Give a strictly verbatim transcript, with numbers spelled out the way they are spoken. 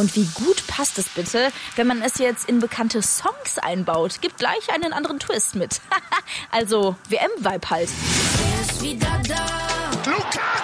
Und wie gut passt es bitte, wenn man es jetzt in bekannte Songs einbaut. Gibt gleich einen anderen Twist mit. Also W M-Vibe halt. Er ist wieder da. Lukas!